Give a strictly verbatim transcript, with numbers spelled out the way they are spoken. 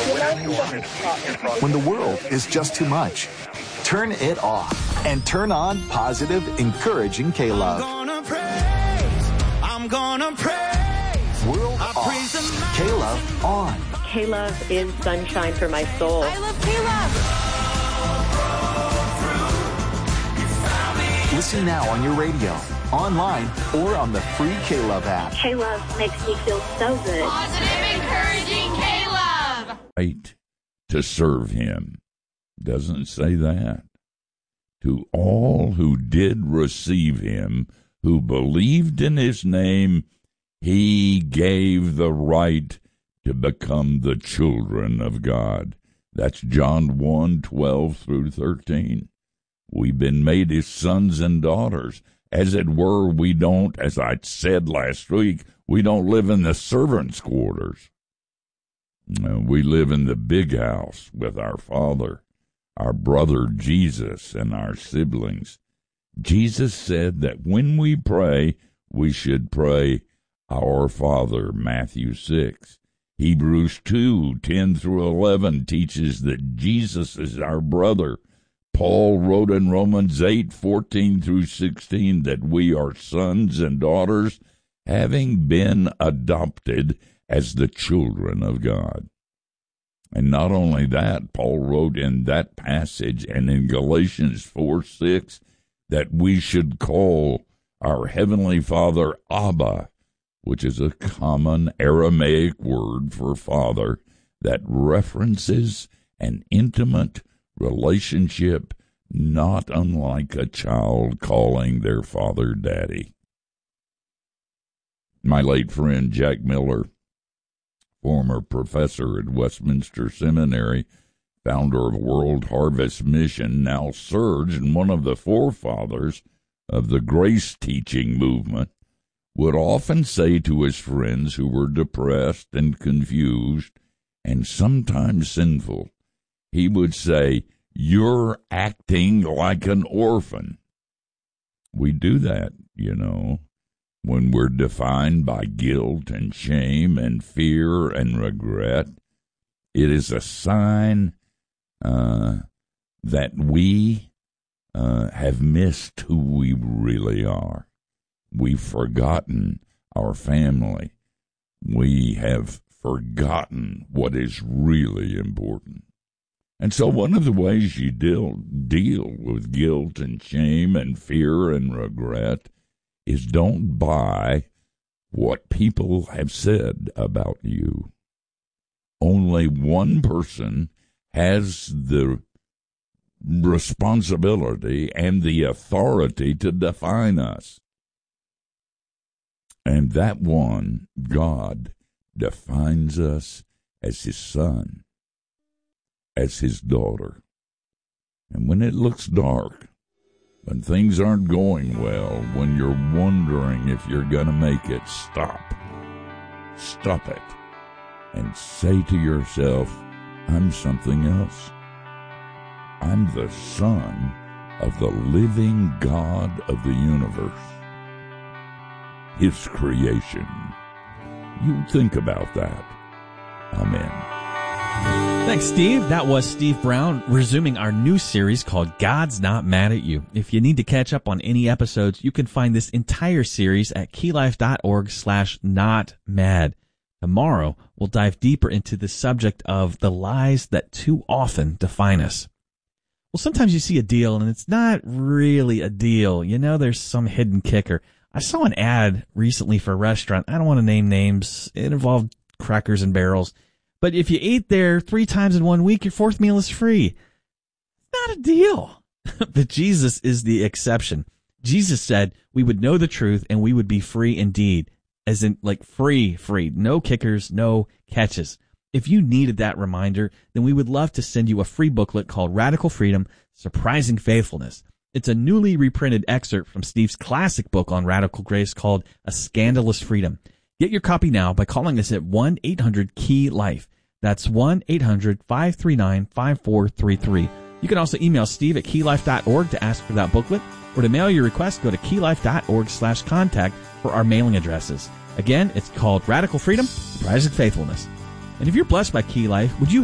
When the world is just too much, turn it off and turn on positive, encouraging K-Love. I'm gonna praise, I'm gonna praise. World off, K-Love on. K-Love is sunshine for my soul. I love K-Love. Listen now on your radio, online, or on the free K-Love app. K-Love makes me feel so good. Positive, encouraging K-Love. Right to serve him. Doesn't say that. To all who did receive him, who believed in his name, he gave the right to become the children of God. That's John one, twelve through thirteen. We've been made his sons and daughters. As it were, we don't, as I said last week, we don't live in the servants' quarters. No, we live in the big house with our Father, our brother Jesus, and our siblings. Jesus said that when we pray, we should pray, Our Father, Matthew six. Hebrews two, ten through eleven teaches that Jesus is our brother. Paul wrote in Romans eight, fourteen through sixteen that we are sons and daughters, having been adopted as the children of God. And not only that, Paul wrote in that passage and in Galatians four, six that we should call our Heavenly Father Abba, which is a common Aramaic word for father that references an intimate relationship, not unlike a child calling their father daddy. My late friend Jack Miller, former professor at Westminster Seminary, founder of World Harvest Mission, now serves and one of the forefathers of the grace teaching movement, would often say to his friends who were depressed and confused and sometimes sinful, he would say, "You're acting like an orphan." We do that, you know, when we're defined by guilt and shame and fear and regret. It is a sign uh, that we uh, have missed who we really are. We've forgotten our family. We have forgotten what is really important. And so one of the ways you deal, deal with guilt and shame and fear and regret is don't buy what people have said about you. Only one person has the responsibility and the authority to define us. And that one, God, defines us as his son, as his daughter. And when it looks dark, when things aren't going well, when you're wondering if you're going to make it, stop. Stop it. And say to yourself, I'm something else. I'm the son of the living God of the universe, his creation. You think about that. Amen. Thanks, Steve. That was Steve Brown resuming our new series called God's Not Mad at You. If you need to catch up on any episodes, you can find this entire series at keylife.org slash not mad. Tomorrow, we'll dive deeper into the subject of the lies that too often define us. Well, sometimes you see a deal and it's not really a deal. You know, there's some hidden kicker. I saw an ad recently for a restaurant. I don't want to name names. It involved Crackers and Barrels. But if you ate there three times in one week, your fourth meal is free. It's not a deal. But Jesus is the exception. Jesus said we would know the truth and we would be free indeed. As in, like, free, free. No kickers, no catches. If you needed that reminder, then we would love to send you a free booklet called Radical Freedom, Surprising Faithfulness. It's a newly reprinted excerpt from Steve's classic book on radical grace called A Scandalous Freedom. Get your copy now by calling us at one eight hundred key life. That's one eight hundred five three nine five four three three. You can also email Steve at keylife dot org to ask for that booklet, or to mail your request, go to keylife.org slash contact for our mailing addresses. Again, it's called Radical Freedom, Surprising Faithfulness. And if you're blessed by Key Life, would you